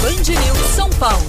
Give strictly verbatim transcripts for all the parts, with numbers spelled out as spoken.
Band News São Paulo.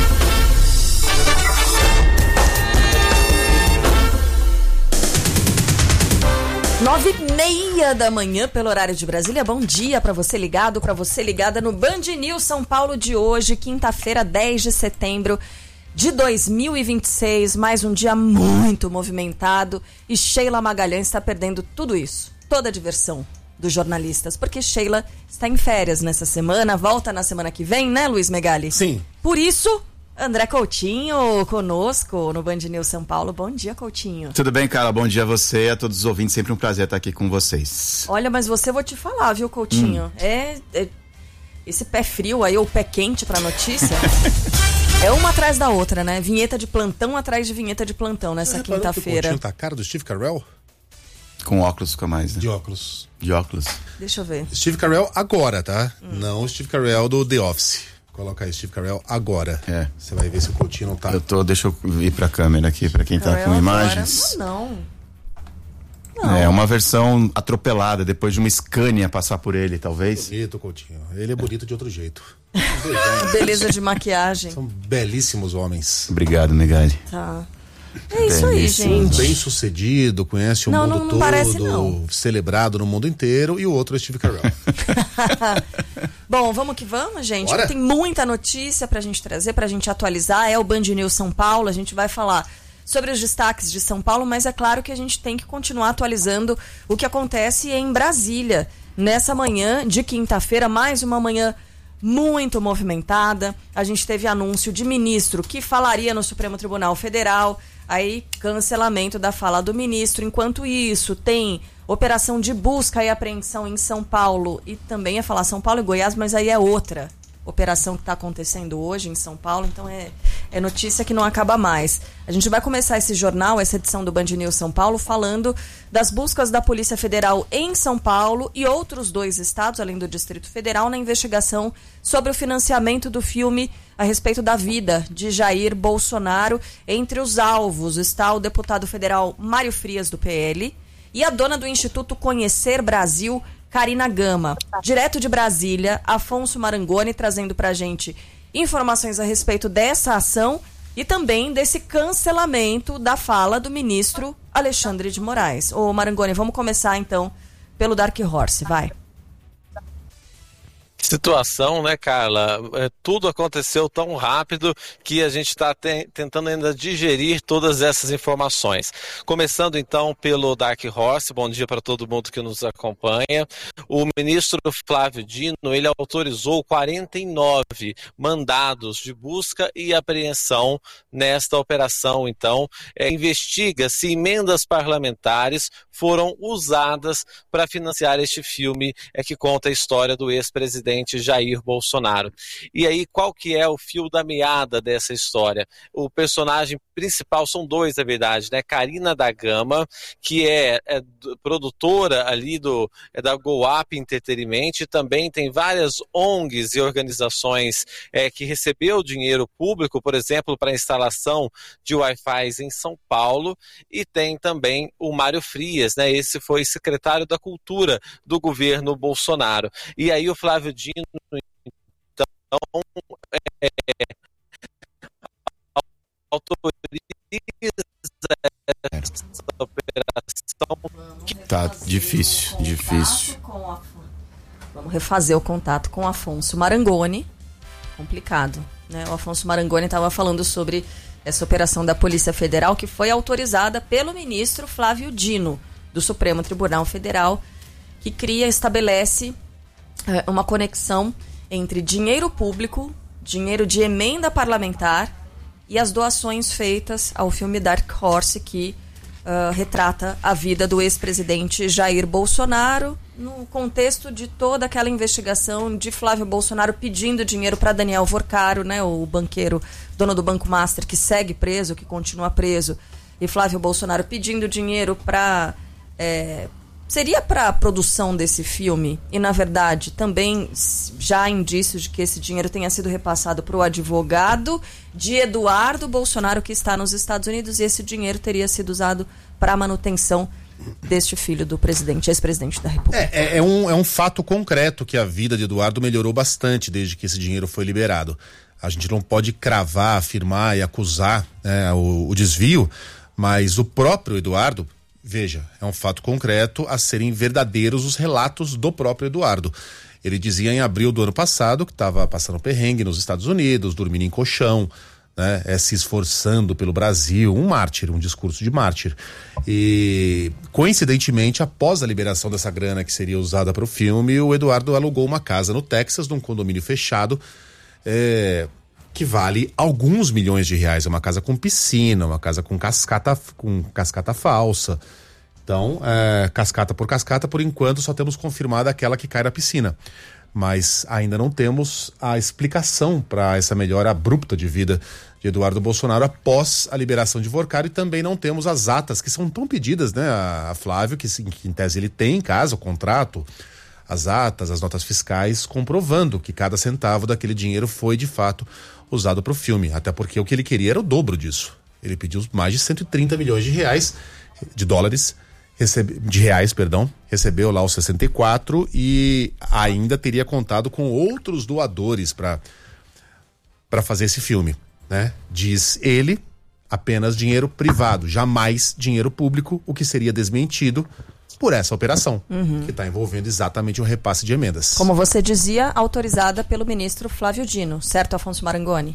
Nove e meia da manhã, pelo horário de Brasília. Bom dia para você ligado, para você ligada no Band News São Paulo de hoje, quinta-feira, dez de setembro de dois mil e vinte e seis. Mais um dia muito movimentado e Sheila Magalhães está perdendo tudo isso, toda a diversão dos jornalistas, porque Sheila está em férias nessa semana, volta na semana que vem, né, Luiz Megali? Sim. Por isso, André Coutinho conosco no Band News São Paulo. Bom dia, Coutinho. Tudo bem, Carla? Bom dia a você e a todos os ouvintes. Sempre um prazer estar aqui com vocês. Olha, mas você, vou te falar, viu, Coutinho? Hum. É, é esse pé frio aí, ou pé quente pra notícia, é uma atrás da outra, né? Vinheta de plantão atrás de vinheta de plantão nessa Você quinta-feira. O Coutinho tá a cara do Steve Carell? Com óculos fica mais, né? De óculos. De óculos. Deixa eu ver. Steve Carell agora, tá? Hum. Não o Steve Carell do The Office. Coloca aí, Steve Carell agora. É. Você vai ver se o Coutinho não tá. Eu tô, deixa eu ir pra câmera aqui, pra quem Carell tá com imagens. Agora? Não, não. É uma versão atropelada, depois de uma Scania passar por ele, talvez. Bonito, Coutinho. Ele é bonito de outro jeito. Beleza de maquiagem. São belíssimos homens. Obrigado, Megali. Tá. É isso aí, gente. Bem sucedido, conhece o não, mundo não, não todo, parece, não. Celebrado no mundo inteiro, e o outro é Steve Carell. Bom, vamos que vamos, gente. Bora. Tem muita notícia pra gente trazer, pra gente atualizar. É o Band News São Paulo, a gente vai falar sobre os destaques de São Paulo, mas é claro que a gente tem que continuar atualizando o que acontece em Brasília. Nessa manhã de quinta-feira, mais uma manhã muito movimentada. A gente teve anúncio de ministro que falaria no Supremo Tribunal Federal, aí cancelamento da fala do ministro. Enquanto isso, tem operação de busca e apreensão em São Paulo, e também ia falar São Paulo e Goiás, mas aí é outra operação que está acontecendo hoje em São Paulo, então é, é notícia que não acaba mais. A gente vai começar esse jornal, essa edição do Band News São Paulo, falando das buscas da Polícia Federal em São Paulo e outros dois estados, além do Distrito Federal, na investigação sobre o financiamento do filme a respeito da vida de Jair Bolsonaro. Entre os alvos está o deputado federal Mário Frias, do P L, e a dona do Instituto Conhecer Brasil, Karina Gama. Direto de Brasília, Afonso Marangoni trazendo pra gente informações a respeito dessa ação e também desse cancelamento da fala do ministro Alexandre de Moraes. Ô Marangoni, vamos começar então pelo Dark Horse, vai. Situação, né, Carla? É, tudo aconteceu tão rápido que a gente está te- tentando ainda digerir todas essas informações. Começando então pelo Dark Horse, bom dia para todo mundo que nos acompanha. O ministro Flávio Dino, ele autorizou quarenta e nove mandados de busca e apreensão nesta operação. Então, é, investiga se emendas parlamentares foram usadas para financiar este filme é, que conta a história do ex-presidente Jair Bolsonaro. E aí, qual que é o fio da meada dessa história? O personagem principal, são dois, na verdade, né? Karina da Gama, que é, é produtora ali do, é da Go Up Entretenimento, e também tem várias O N Gs e organizações é, que recebeu dinheiro público, por exemplo, para a instalação de Wi-Fi em São Paulo, e tem também o Mário Frias, né? Esse foi secretário da Cultura do governo Bolsonaro. E aí o Flávio Dino, então, é, autoriza essa operação. Tá difícil, difícil. A... Vamos refazer o contato com o Afonso Marangoni. Complicado, né? O Afonso Marangoni estava falando sobre essa operação da Polícia Federal que foi autorizada pelo ministro Flávio Dino, do Supremo Tribunal Federal, que cria, estabelece é, uma conexão entre dinheiro público, dinheiro de emenda parlamentar e as doações feitas ao filme Dark Horse, que uh, retrata a vida do ex-presidente Jair Bolsonaro, no contexto de toda aquela investigação de Flávio Bolsonaro pedindo dinheiro para Daniel Vorcaro, né, o banqueiro, dono do Banco Master, que segue preso, que continua preso, e Flávio Bolsonaro pedindo dinheiro para... É, seria para a produção desse filme, e na verdade também já há indícios de que esse dinheiro tenha sido repassado para o advogado de Eduardo Bolsonaro, que está nos Estados Unidos, e esse dinheiro teria sido usado para a manutenção deste filho do presidente, ex-presidente da República. É, é, é, um, é um fato concreto que a vida de Eduardo melhorou bastante desde que esse dinheiro foi liberado. A gente não pode cravar, afirmar e acusar, né, o, o desvio, mas o próprio Eduardo, veja, é um fato concreto a serem verdadeiros os relatos do próprio Eduardo. Ele dizia em abril do ano passado que estava passando perrengue nos Estados Unidos, dormindo em colchão, né, é, se esforçando pelo Brasil, um mártir, um discurso de mártir. E, coincidentemente, após a liberação dessa grana que seria usada para o filme, o Eduardo alugou uma casa no Texas, num condomínio fechado, é, que vale alguns milhões de reais. É uma casa com piscina, uma casa com cascata, com cascata falsa. Então, é, cascata por cascata, por enquanto só temos confirmada aquela que cai na piscina. Mas ainda não temos a explicação para essa melhora abrupta de vida de Eduardo Bolsonaro após a liberação de Worcari, e também não temos as atas que são tão pedidas, né, a Flávio, que, que em tese ele tem em casa, o contrato, as atas, as notas fiscais, comprovando que cada centavo daquele dinheiro foi de fato usado para o filme, até porque o que ele queria era o dobro disso. Ele pediu mais de cento e trinta milhões de reais, de dólares, Recebe, de reais, perdão, recebeu lá os sessenta e quatro e ainda teria contado com outros doadores para para fazer esse filme, né? Diz ele, apenas dinheiro privado, jamais dinheiro público, o que seria desmentido por essa operação, uhum. que está envolvendo exatamente o repasse de emendas. Como você dizia, autorizada pelo ministro Flávio Dino, certo, Afonso Marangoni?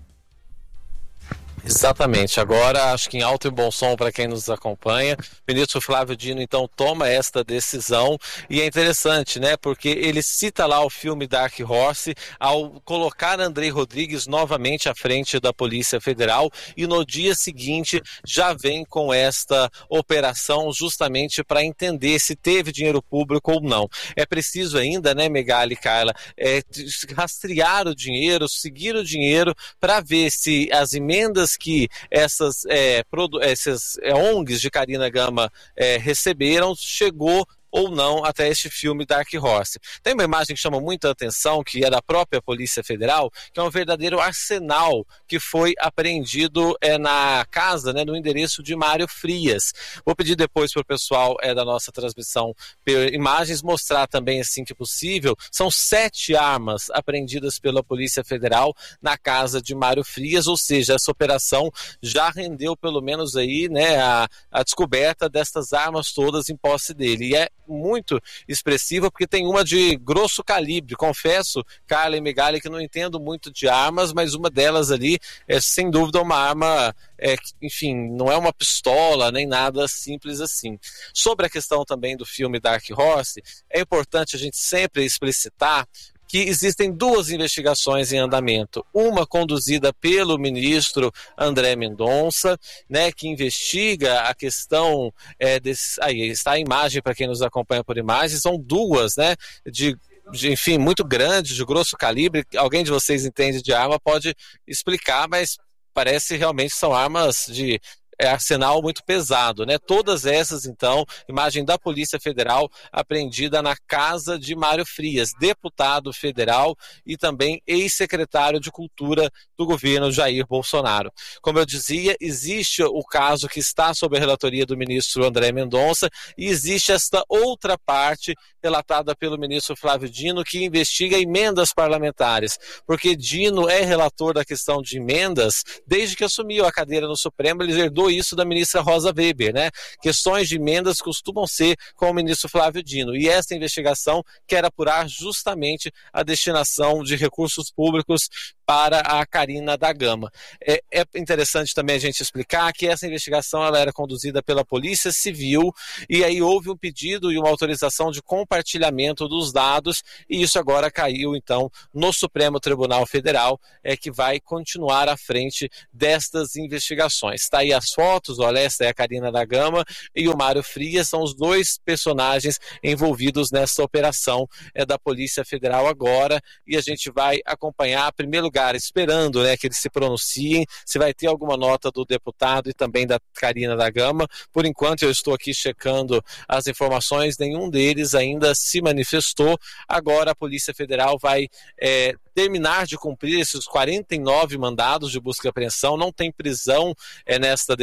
Exatamente. Agora, acho que em alto e bom som para quem nos acompanha, o ministro Flávio Dino, então, toma esta decisão, e é interessante, né, porque ele cita lá o filme Dark Horse ao colocar Andrei Rodrigues novamente à frente da Polícia Federal, e no dia seguinte já vem com esta operação justamente para entender se teve dinheiro público ou não. É preciso ainda, né, Megali e Carla, é, rastrear o dinheiro, seguir o dinheiro para ver se as emendas que essas, é, produ- essas é, O N Gs de Karina Gama é, receberam, chegou ou não até este filme Dark Horse. Tem uma imagem que chama muita atenção, que é da própria Polícia Federal, que é um verdadeiro arsenal que foi apreendido é, na casa, né, no endereço de Mário Frias. Vou pedir depois para o pessoal é, da nossa transmissão per imagens mostrar também, assim que possível. São sete armas apreendidas pela Polícia Federal na casa de Mário Frias, ou seja, essa operação já rendeu pelo menos aí, né, a, a descoberta destas armas todas em posse dele. E é muito expressiva, porque tem uma de grosso calibre. Confesso, Carla e Megali, que não entendo muito de armas, mas uma delas ali é sem dúvida uma arma, é, enfim, não é uma pistola, nem nada simples assim. Sobre a questão também do filme Dark Horse, é importante a gente sempre explicitar que existem duas investigações em andamento. Uma conduzida pelo ministro André Mendonça, né, que investiga a questão, é, desse, aí está a imagem para quem nos acompanha por imagem, são duas, né, de De, enfim, muito grandes, de grosso calibre. Alguém de vocês entende de arma, pode explicar, mas parece realmente são armas de é, arsenal muito pesado, né? Todas essas, então, imagem da Polícia Federal apreendida na casa de Mário Frias, deputado federal e também ex-secretário de Cultura do governo Jair Bolsonaro. Como eu dizia, existe o caso que está sob a relatoria do ministro André Mendonça e existe esta outra parte relatada pelo ministro Flávio Dino, que investiga emendas parlamentares, porque Dino é relator da questão de emendas desde que assumiu a cadeira no Supremo. Ele herdou isso da ministra Rosa Weber, né? Questões de emendas costumam ser com o ministro Flávio Dino, e essa investigação quer apurar justamente a destinação de recursos públicos para a Karina da Gama. É, é interessante também a gente explicar que essa investigação ela era conduzida pela Polícia Civil, e aí houve um pedido e uma autorização de compartilhamento dos dados, e isso agora caiu então no Supremo Tribunal Federal, é que vai continuar à frente destas investigações. Está aí as fotos, olha, essa é a Karina da Gama e o Mário Frias, são os dois personagens envolvidos nessa operação é, da Polícia Federal agora, e a gente vai acompanhar, em primeiro lugar, esperando, né, que eles se pronunciem, se vai ter alguma nota do deputado e também da Karina da Gama. Por enquanto eu estou aqui checando as informações, nenhum deles ainda se manifestou. Agora a Polícia Federal vai é, terminar de cumprir esses quarenta e nove mandados de busca e apreensão, não tem prisão é, nesta decisão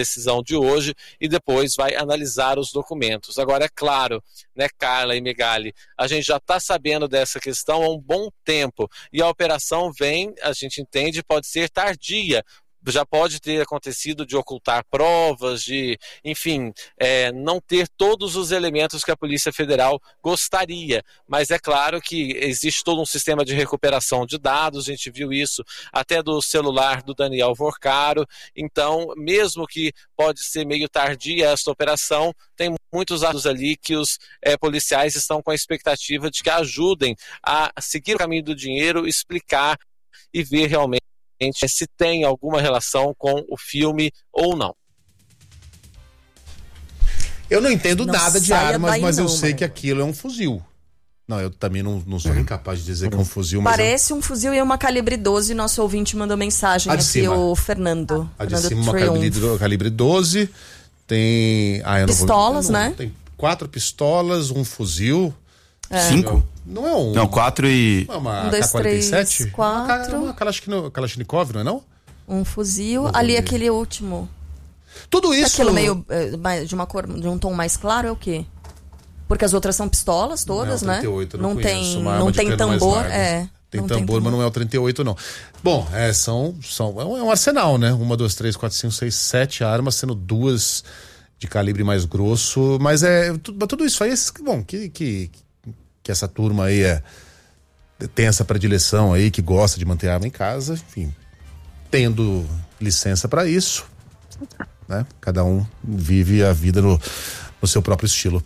decisão de hoje e depois vai analisar os documentos. Agora, é claro, né, Carla e Megali, a gente já está sabendo dessa questão há um bom tempo e a operação vem, a gente entende, pode ser tardia, já pode ter acontecido de ocultar provas, de, enfim, é, não ter todos os elementos que a Polícia Federal gostaria, mas é claro que existe todo um sistema de recuperação de dados, a gente viu isso até do celular do Daniel Vorcaro, então, mesmo que pode ser meio tardia esta operação, tem muitos dados ali que os é, policiais estão com a expectativa de que ajudem a seguir o caminho do dinheiro, explicar e ver realmente se tem alguma relação com o filme ou não. Eu não entendo não nada de armas, mas não, eu sei mano. que aquilo é um fuzil. Não, eu também não, não sou nem capaz de dizer que é um fuzil, mas parece eu... um fuzil e uma calibre doze. Nosso ouvinte mandou mensagem A de aqui, cima. o Fernando. A de Fernando cima uma Triumph. calibre, calibre doze, tem... Ah, eu não Pistolas, vou... não, né? Tem quatro pistolas, um fuzil. É. Cinco? Não é um... Não, quatro e... Não é uma Um, dois, K quarenta e sete? três, quatro. Uma, uma Kalashnikov, Kalashnikov, não é não? Um fuzil. Vamos Ali ver. aquele último. Tudo isso... Aquilo meio eh, mais- de uma cor, de um tom mais claro é o quê? Porque as outras são pistolas todas, não é o trinta e oito, né? eu não, tem, conheço, uma arma não de tem cano mais tambor, larga. é. Tem não tambor, mas não é o trinta e oito, não. Bom, é, são, são, é um é um arsenal, né? Uma, duas, três, quatro, cinco, seis, sete armas, sendo duas de calibre mais grosso. Mas é tudo, tudo isso aí, esses- bom, que, que, que essa turma aí é, tem essa predileção aí, que gosta de manter arma em casa, enfim, tendo licença para isso, né? Cada um vive a vida no, no seu próprio estilo.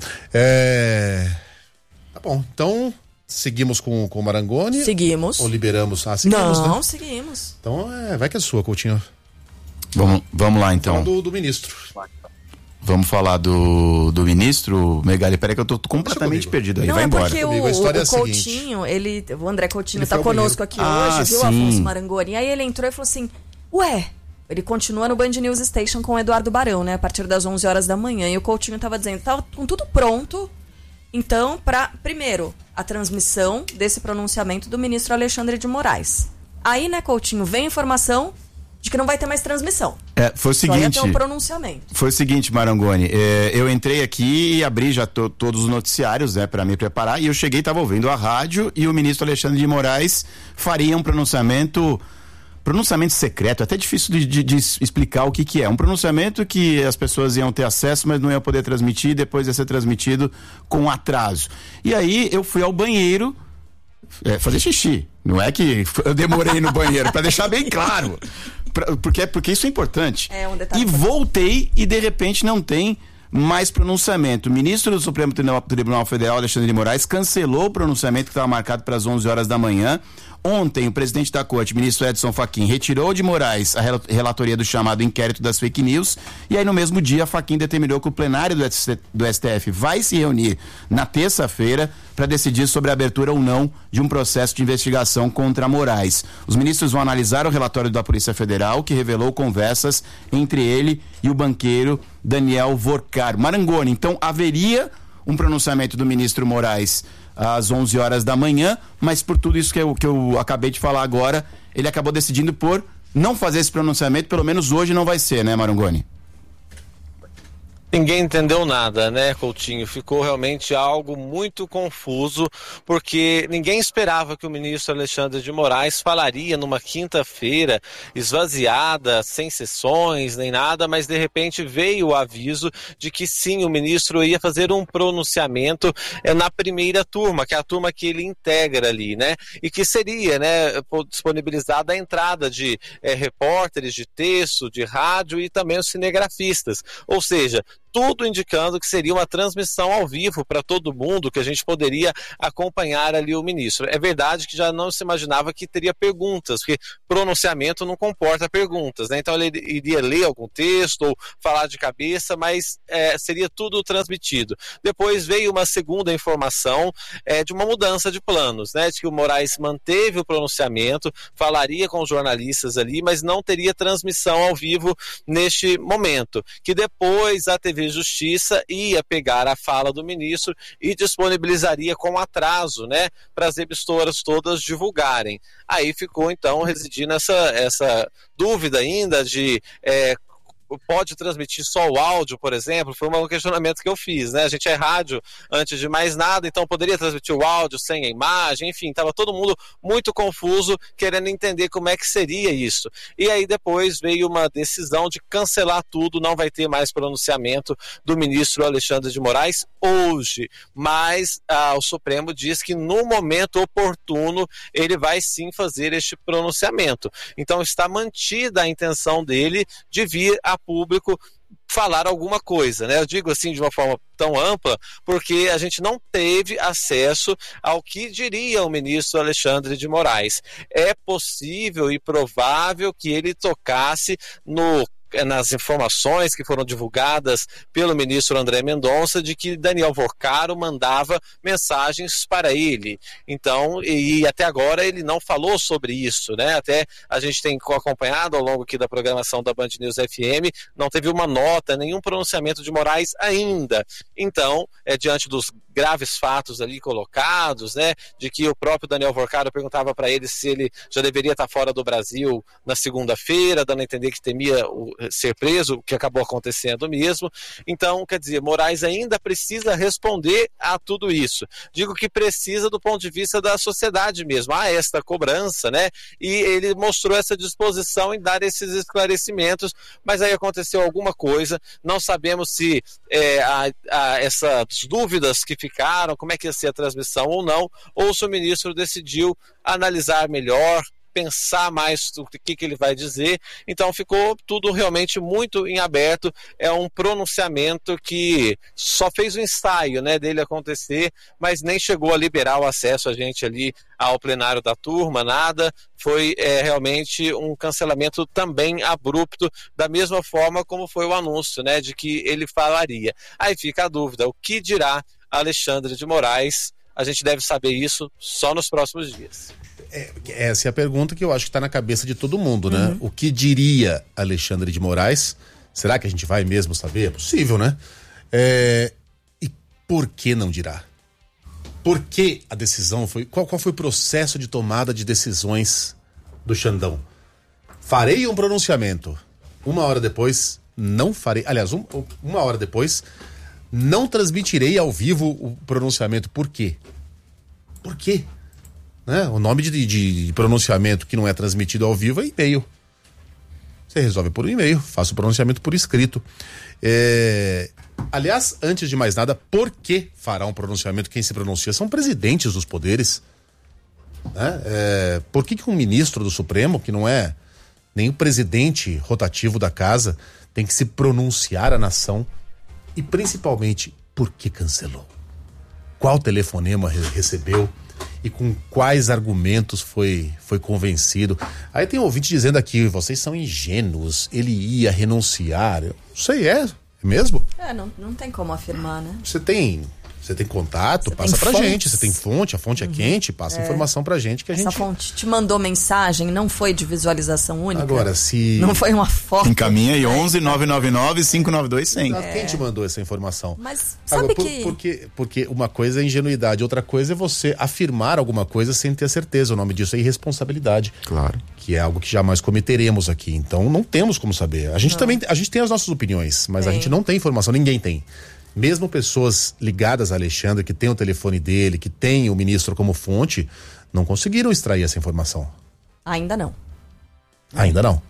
É... Tá bom, então seguimos com, com o Marangoni? Seguimos. Ou liberamos? Ah, seguimos, Não, né? seguimos. Então é, vai que é sua, Coutinho. Vamos, vamos lá, então. Fala do, do ministro. Vamos falar do, do ministro. Megali, peraí que eu tô completamente comigo. perdido aí. Não, Vai é embora. porque o, Comigo a história é o a seguinte. Coutinho, ele, o André Coutinho Ele tá foi ao conosco banheiro. aqui Ah, hoje, viu, sim. Afonso Marangoni? Aí ele entrou e falou assim, ué, ele continua no Band News Station com o Eduardo Barão, né, a partir das onze horas da manhã, e o Coutinho tava dizendo, tava com tudo pronto, então, pra, primeiro, a transmissão desse pronunciamento do ministro Alexandre de Moraes. Aí, né, Coutinho, vem a informação de que não vai ter mais transmissão. É, foi o Só ia seguinte. ter um pronunciamento. Foi o seguinte, Marangoni, é, eu entrei aqui e abri já to- todos os noticiários, né, para me preparar, e eu cheguei e estava ouvindo a rádio e o ministro Alexandre de Moraes faria um pronunciamento, pronunciamento secreto, é até difícil de, de- de explicar o que que é, um pronunciamento que as pessoas iam ter acesso, mas não iam poder transmitir, depois ia ser transmitido com atraso. E aí eu fui ao banheiro é, fazer xixi, não é que eu demorei no banheiro, para deixar bem claro. Pra- Porque, porque isso é importante. É um detalhe E importante. voltei e de repente não tem mais pronunciamento. O ministro do Supremo Tribunal Tribunal Federal, Alexandre de Moraes, cancelou o pronunciamento que estava marcado para as onze horas da manhã. Ontem, o presidente da Corte, ministro Edson Fachin, retirou de Moraes a rel- relatoria do chamado inquérito das fake news. E aí, no mesmo dia, Fachin determinou que o plenário do, S- do S T F vai se reunir na terça-feira para decidir sobre a abertura ou não de um processo de investigação contra Moraes. Os ministros vão analisar o relatório da Polícia Federal, que revelou conversas entre ele e o banqueiro Daniel Vorcaro. Marangoni, então haveria um pronunciamento do ministro Moraes às onze horas da manhã, mas por tudo isso que eu, que eu acabei de falar agora, ele acabou decidindo por não fazer esse pronunciamento, pelo menos hoje não vai ser, né, Marangoni? Ninguém entendeu nada, né, Coutinho? Ficou realmente algo muito confuso, porque ninguém esperava que o ministro Alexandre de Moraes falaria numa quinta-feira esvaziada, sem sessões nem nada, mas de repente veio o aviso de que sim, o ministro ia fazer um pronunciamento é, na primeira turma, que é a turma que ele integra ali, né? E que seria, né, disponibilizada a entrada de é, repórteres de texto, de rádio e também os cinegrafistas. Ou seja, tudo indicando que seria uma transmissão ao vivo para todo mundo, que a gente poderia acompanhar ali o ministro. É verdade que já não se imaginava que teria perguntas, porque pronunciamento não comporta perguntas, né? Então ele iria ler algum texto ou falar de cabeça, mas é, seria tudo transmitido. Depois veio uma segunda informação é, de uma mudança de planos, né? De que o Moraes manteve o pronunciamento, falaria com os jornalistas ali, mas não teria transmissão ao vivo neste momento. Que depois a T V Justiça ia pegar a fala do ministro e disponibilizaria com atraso, né, para as emissoras todas divulgarem. Aí ficou então residindo essa, essa dúvida ainda de é, pode transmitir só o áudio, por exemplo? Foi um questionamento que eu fiz, né? A gente é rádio antes de mais nada, então poderia transmitir o áudio sem a imagem, enfim, estava todo mundo muito confuso, querendo entender como é que seria isso. E aí depois veio uma decisão de cancelar tudo, não vai ter mais pronunciamento do ministro Alexandre de Moraes hoje, mas ah, o Supremo diz que no momento oportuno ele vai sim fazer este pronunciamento. Então está mantida a intenção dele de vir a público falar alguma coisa, né? Eu digo assim de uma forma tão ampla, porque a gente não teve acesso ao que diria o ministro Alexandre de Moraes. É possível e provável que ele tocasse no nas informações que foram divulgadas pelo ministro André Mendonça de que Daniel Vorcaro mandava mensagens para ele. Então, e até agora ele não falou sobre isso, né? Até a gente tem acompanhado ao longo aqui da programação da Band News F M, não teve uma nota, nenhum pronunciamento de Moraes ainda. Então, é diante dos graves fatos ali colocados, né, de que o próprio Daniel Vorcaro perguntava para ele se ele já deveria estar fora do Brasil na segunda-feira, dando a entender que temia o, ser preso, o que acabou acontecendo mesmo. Então, quer dizer, Moraes ainda precisa responder a tudo isso. Digo que precisa do ponto de vista da sociedade mesmo, há esta cobrança, né, e ele mostrou essa disposição em dar esses esclarecimentos, mas aí aconteceu alguma coisa, não sabemos se é, a, a, essas dúvidas que ficaram, como é que ia ser a transmissão ou não, ou se o ministro decidiu analisar melhor, pensar mais o que, que ele vai dizer. Então ficou tudo realmente muito em aberto. É um pronunciamento que só fez o ensaio, né, dele acontecer, mas nem chegou a liberar o acesso a gente ali ao plenário da turma, nada. Foi é, realmente um cancelamento também abrupto, da mesma forma como foi o anúncio, né, de que ele falaria. Aí fica a dúvida, o que dirá Alexandre de Moraes? A gente deve saber isso só nos próximos dias. É, essa é a pergunta que eu acho que está na cabeça de todo mundo, né? Uhum. O que diria Alexandre de Moraes? Será que a gente vai mesmo saber? É possível, né? É, e por que não dirá? Por que a decisão foi... Qual, qual foi o processo de tomada de decisões do Xandão? Farei um pronunciamento. Uma hora depois, não farei... Aliás, um, uma hora depois... Não transmitirei ao vivo o pronunciamento. Por quê? Por quê? Né? O nome de, de, de pronunciamento que não é transmitido ao vivo é e-mail. Você resolve por um e-mail, faça o pronunciamento por escrito. É... Aliás, antes de mais nada, por que fará um pronunciamento? Quem se pronuncia são presidentes dos poderes. Né? É... Por que, que um ministro do Supremo, que não é nem o presidente rotativo da casa, tem que se pronunciar à nação? E principalmente, por que cancelou? Qual telefonema re- recebeu e com quais argumentos foi, foi convencido? Aí tem um ouvinte dizendo aqui, vocês são ingênuos, ele ia renunciar. Eu não sei, é, é mesmo? É, não, não tem como afirmar, né? Você tem... Você tem contato, você passa tem pra fontes. gente. Você tem fonte, a fonte uhum. é quente, passa é. informação pra gente que a Essa gente... Essa fonte te mandou mensagem, não foi de visualização única? Agora, se... Não foi uma foto? Encaminha aí onze nove nove nove cinco nove dois zero zero. É. Quem te mandou essa informação? Mas sabe Agora, por, que... Porque, porque uma coisa é ingenuidade, outra coisa é você afirmar alguma coisa sem ter certeza. O nome disso é irresponsabilidade. Claro. Que é algo que jamais cometeremos aqui. Então, não temos como saber. A gente não. também... A gente tem as nossas opiniões, mas Bem. a gente não tem informação. Ninguém tem. Mesmo pessoas ligadas a Alexandre, que tem o telefone dele, que tem o ministro como fonte, não conseguiram extrair essa informação. Ainda não. Ainda não.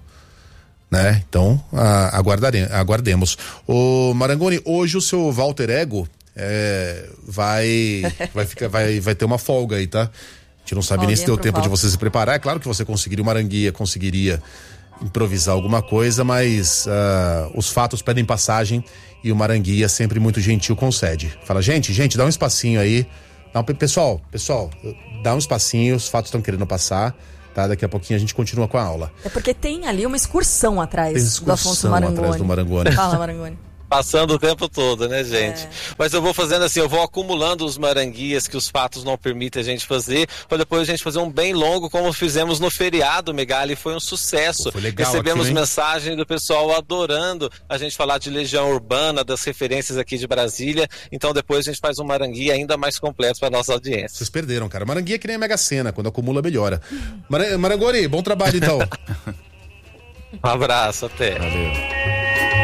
Né? Então, a, aguardare, aguardemos. Ô Marangoni, hoje o seu Walter Ego é, vai, vai, ficar, vai, vai ter uma folga aí, tá? A gente não sabe nem se deu tempo Walter. de você se preparar. É claro que você conseguiria, o Maranguia conseguiria improvisar alguma coisa, mas uh, os fatos pedem passagem e o Maranguia, sempre muito gentil, concede. Fala, gente, gente, dá um espacinho aí. Dá um, pessoal, pessoal, dá um espacinho, os fatos estão querendo passar, tá? Daqui a pouquinho a gente continua com a aula. É porque tem ali uma excursão atrás tem excursão do Afonso Marangoni. atrás do Marangoni. Fala, Marangoni. Passando o tempo todo, né, gente? É. Mas eu vou fazendo assim, eu vou acumulando os maranguias que os fatos não permitem a gente fazer, para depois a gente fazer um bem longo, como fizemos no feriado, Megali, foi um sucesso. Pô, foi legal. Recebemos aqui, mensagem do pessoal adorando a gente falar de Legião Urbana, das referências aqui de Brasília, então depois a gente faz um maranguia ainda mais completo para nossa audiência. Vocês perderam, cara. Maranguia é que nem a Mega Sena, quando acumula melhora. Mar- Marangoni, bom trabalho então. Um abraço, até. Valeu.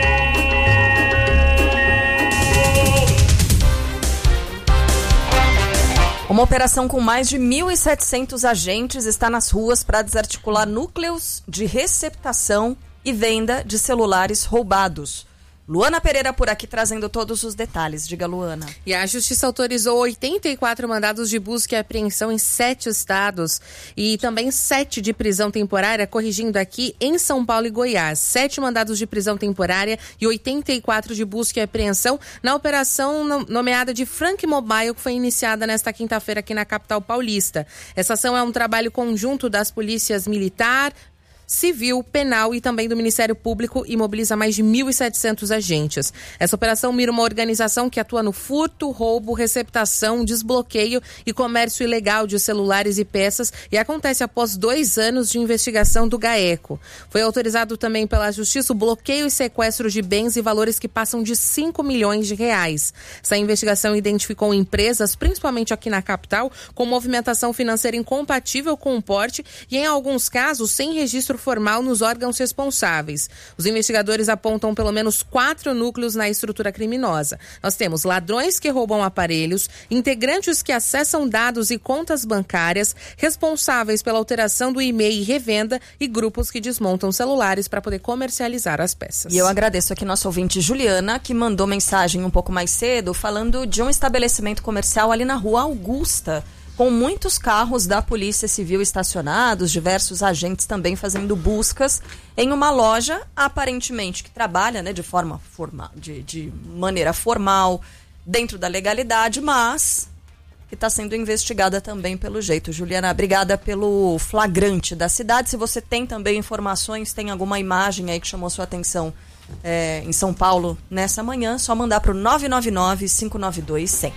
Uma operação com mais de mil e setecentos agentes está nas ruas para desarticular núcleos de receptação e venda de celulares roubados. Luana Pereira por aqui trazendo todos os detalhes. Diga, Luana. E a Justiça autorizou oitenta e quatro mandados de busca e apreensão em sete estados e também sete de prisão temporária, corrigindo aqui, em São Paulo e Goiás. Sete mandados de prisão temporária e oitenta e quatro de busca e apreensão na operação nomeada de Frank Mobile, que foi iniciada nesta quinta-feira aqui na capital paulista. Essa ação é um trabalho conjunto das polícias militar, civil, penal e também do Ministério Público e mobiliza mais de mil e setecentos agentes. Essa operação mira uma organização que atua no furto, roubo, receptação, desbloqueio e comércio ilegal de celulares e peças e acontece após dois anos de investigação do GAECO. Foi autorizado também pela Justiça o bloqueio e sequestro de bens e valores que passam de cinco milhões de reais. Essa investigação identificou empresas, principalmente aqui na capital, com movimentação financeira incompatível com o porte e, em alguns casos, sem registro formal nos órgãos responsáveis. Os investigadores apontam pelo menos quatro núcleos na estrutura criminosa. Nós temos ladrões que roubam aparelhos, integrantes que acessam dados e contas bancárias, responsáveis pela alteração do e-mail e revenda e grupos que desmontam celulares para poder comercializar as peças. E eu agradeço aqui nossa ouvinte Juliana, que mandou mensagem um pouco mais cedo falando de um estabelecimento comercial ali na Rua Augusta, com muitos carros da Polícia Civil estacionados, diversos agentes também fazendo buscas em uma loja, aparentemente que trabalha, né, de forma formal, de, de maneira formal, dentro da legalidade, mas que está sendo investigada também pelo jeito. Juliana, obrigada pelo flagrante da cidade. Se você tem também informações, tem alguma imagem aí que chamou sua atenção é, em São Paulo nessa manhã, só mandar para o nove nove nove, cinco nove dois, cem.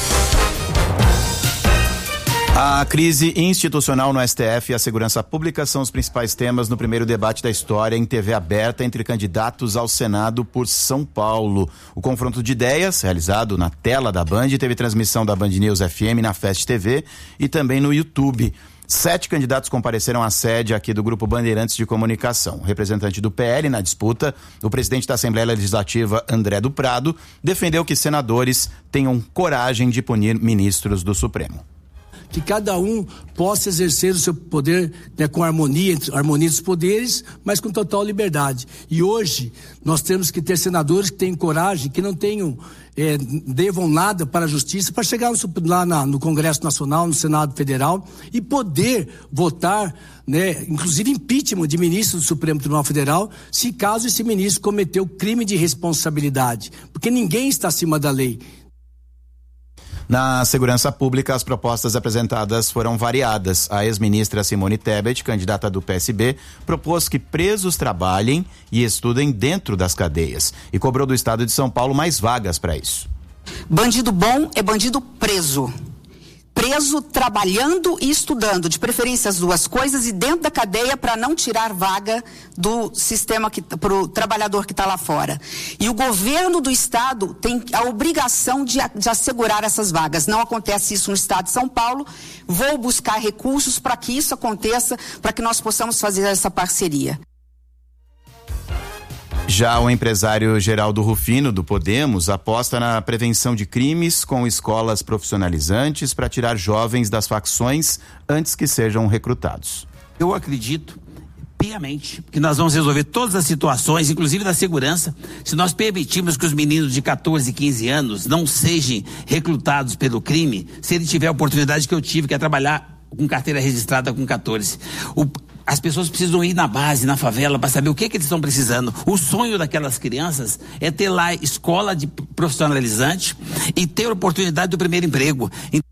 A crise institucional no S T F e a segurança pública são os principais temas no primeiro debate da história em T V aberta entre candidatos ao Senado por São Paulo. O confronto de ideias, realizado na tela da Band, teve transmissão da Band News F M na Fest T V e também no YouTube. Sete candidatos compareceram à sede aqui do Grupo Bandeirantes de Comunicação. O representante do P L na disputa, o presidente da Assembleia Legislativa, André do Prado, defendeu que senadores tenham coragem de punir ministros do Supremo. Que cada um possa exercer o seu poder, né, com harmonia, harmonia dos poderes, mas com total liberdade. E hoje nós temos que ter senadores que tenham coragem, que não tenham, é, devam nada para a justiça, para chegar no, lá na, no Congresso Nacional, no Senado Federal e poder votar, né, inclusive impeachment de ministro do Supremo Tribunal Federal, se caso esse ministro cometeu crime de responsabilidade, porque ninguém está acima da lei. Na segurança pública, as propostas apresentadas foram variadas. A ex-ministra Simone Tebet, candidata do P S B, propôs que presos trabalhem e estudem dentro das cadeias e cobrou do estado de São Paulo mais vagas para isso. Bandido bom é bandido preso. Preso trabalhando e estudando, de preferência as duas coisas, e dentro da cadeia para não tirar vaga do sistema para o trabalhador que está lá fora. E o governo do estado tem a obrigação de, de assegurar essas vagas. Não acontece isso no estado de São Paulo. Vou buscar recursos para que isso aconteça, para que nós possamos fazer essa parceria. Já o empresário Geraldo Rufino, do Podemos, aposta na prevenção de crimes com escolas profissionalizantes para tirar jovens das facções antes que sejam recrutados. Eu acredito piamente que nós vamos resolver todas as situações, inclusive da segurança, se nós permitirmos que os meninos de catorze, quinze anos não sejam recrutados pelo crime, se ele tiver a oportunidade que eu tive, que é trabalhar com carteira registrada com catorze. O As pessoas precisam ir na base, na favela, para saber o que, que eles estão precisando. O sonho daquelas crianças é ter lá escola de profissionalizante e ter a oportunidade do primeiro emprego.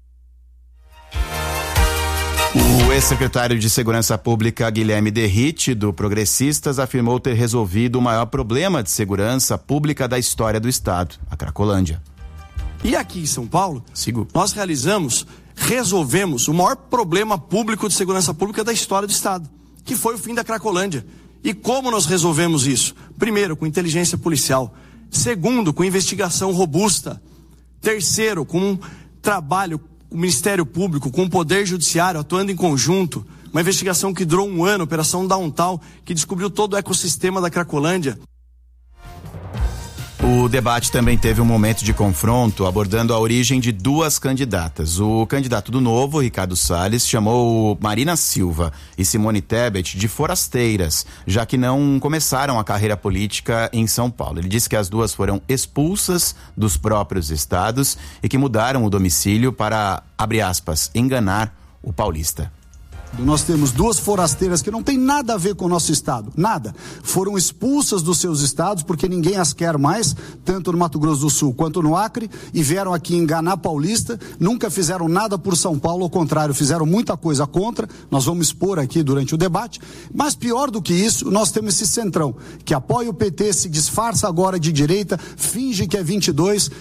O ex-secretário de Segurança Pública, Guilherme Derrite, do Progressistas, afirmou ter resolvido o maior problema de segurança pública da história do estado, a Cracolândia. E aqui em São Paulo, Sigo. nós realizamos, resolvemos o maior problema público de segurança pública da história do estado, que foi o fim da Cracolândia. E como nós resolvemos isso? Primeiro, com inteligência policial. Segundo, com investigação robusta. Terceiro, com um trabalho, o Ministério Público, com o Poder Judiciário atuando em conjunto. Uma investigação que durou um ano, Operação Downtown, que descobriu todo o ecossistema da Cracolândia. O debate também teve um momento de confronto abordando a origem de duas candidatas. O candidato do Novo, Ricardo Salles, chamou Marina Silva e Simone Tebet de forasteiras, já que não começaram a carreira política em São Paulo. Ele disse que as duas foram expulsas dos próprios estados e que mudaram o domicílio para, abre aspas, enganar o paulista. Nós temos duas forasteiras que não tem nada a ver com o nosso estado, nada. Foram expulsas dos seus estados porque ninguém as quer mais, tanto no Mato Grosso do Sul quanto no Acre, e vieram aqui enganar paulista, nunca fizeram nada por São Paulo, ao contrário, fizeram muita coisa contra, nós vamos expor aqui durante o debate, mas pior do que isso, nós temos esse centrão, que apoia o P T, se disfarça agora de direita, finge que é vinte e dois.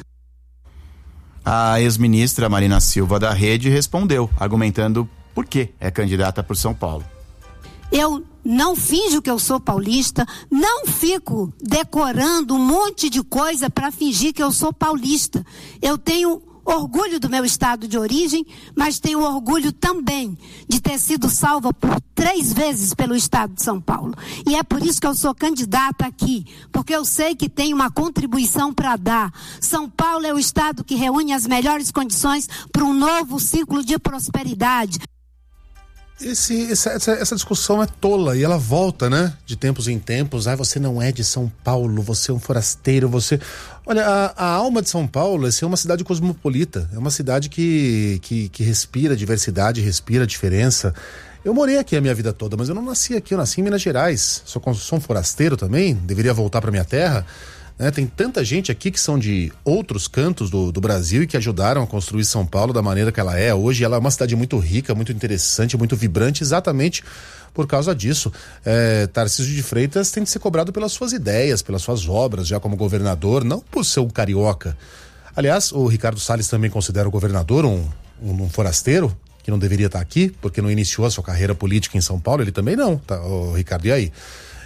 A ex-ministra Marina Silva da Rede respondeu, argumentando por que é candidata por São Paulo. Eu não finjo que eu sou paulista, não fico decorando um monte de coisa para fingir que eu sou paulista. Eu tenho orgulho do meu estado de origem, mas tenho orgulho também de ter sido salva por três vezes pelo estado de São Paulo. E é por isso que eu sou candidata aqui, porque eu sei que tenho uma contribuição para dar. São Paulo é o estado que reúne as melhores condições para um novo ciclo de prosperidade. Esse, essa, essa, essa discussão é tola e ela volta, né? De tempos em tempos. Ah, você não é de São Paulo, você é um forasteiro, você... Olha, a, a alma de São Paulo é ser uma cidade cosmopolita. É uma cidade que, que, que respira diversidade, respira diferença. Eu morei aqui a minha vida toda, mas eu não nasci aqui, eu nasci em Minas Gerais. Sou, sou um forasteiro também, deveria voltar para minha terra. Né? Tem tanta gente aqui que são de outros cantos do, do Brasil e que ajudaram a construir São Paulo da maneira que ela é hoje. Ela é uma cidade muito rica, muito interessante, muito vibrante, exatamente por causa disso. É, Tarcísio de Freitas tem de ser cobrado pelas suas ideias, pelas suas obras, já como governador, não por ser um carioca. Aliás, o Ricardo Salles também considera o governador um, um, um forasteiro, que não deveria estar aqui, porque não iniciou a sua carreira política em São Paulo. Ele também não, tá, o Ricardo, e aí?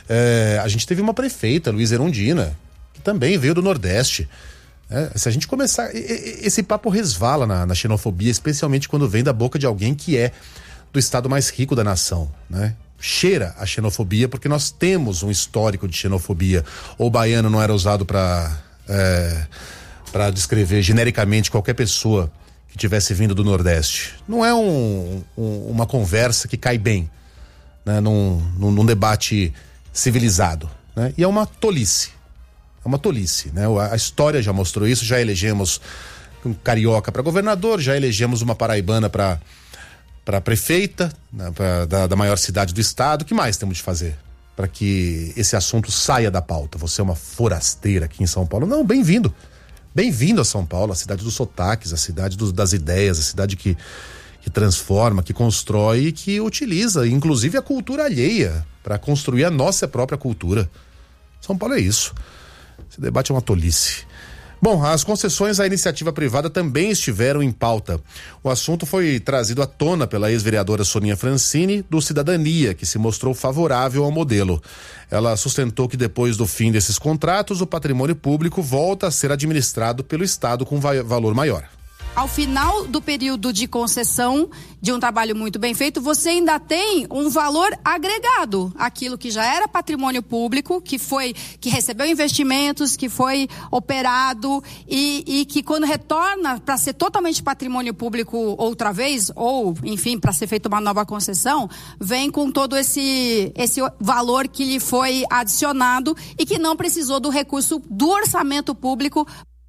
É, a gente teve uma prefeita, Luísa Erundina, também veio do Nordeste. É, se a gente começar, esse papo resvala na, na xenofobia, especialmente quando vem da boca de alguém que é do estado mais rico da nação, né? Cheira a xenofobia, porque nós temos um histórico de xenofobia. O baiano não era usado para é, para descrever genericamente qualquer pessoa que tivesse vindo do Nordeste. Não é um, um, uma conversa que cai bem, né? num, num, num debate civilizado, né? E é uma tolice. É uma tolice, né? A história já mostrou isso, já elegemos um carioca para governador, já elegemos uma paraibana para para prefeita, né? pra, da, da maior cidade do estado. O que mais temos de fazer para que esse assunto saia da pauta? Você é uma forasteira aqui em São Paulo? Não, bem-vindo. Bem-vindo a São Paulo, a cidade dos sotaques, a cidade do, das ideias, a cidade que, que transforma, que constrói e que utiliza, inclusive, a cultura alheia para construir a nossa própria cultura. São Paulo é isso. Esse debate é uma tolice. Bom, as concessões à iniciativa privada também estiveram em pauta. O assunto foi trazido à tona pela ex-vereadora Soninha Francini, do Cidadania, que se mostrou favorável ao modelo. Ela sustentou que depois do fim desses contratos, o patrimônio público volta a ser administrado pelo Estado com va- valor maior. Ao final do período de concessão de um trabalho muito bem feito, você ainda tem um valor agregado, aquilo que já era patrimônio público, que foi, que recebeu investimentos, que foi operado e, e que quando retorna para ser totalmente patrimônio público outra vez, ou enfim, para ser feita uma nova concessão, vem com todo esse, esse valor que lhe foi adicionado e que não precisou do recurso do orçamento público.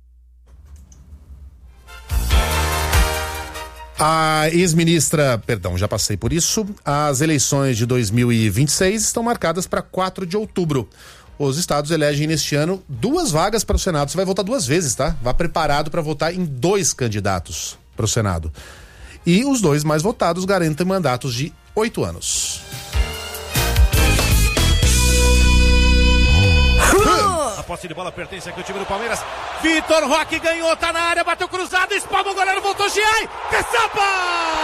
A ex-ministra, perdão, já passei por isso, as eleições de dois mil e vinte e seis estão marcadas para quatro de outubro. Os estados elegem neste ano duas vagas para o Senado. Você vai votar duas vezes, tá? Vá preparado para votar em dois candidatos para o Senado. E os dois mais votados garantem mandatos de oito anos. A posse de bola pertence aqui ao time do Palmeiras. Vitor Roque ganhou, tá na área, bateu cruzado, espalma o goleiro, voltou Giai, caçapa!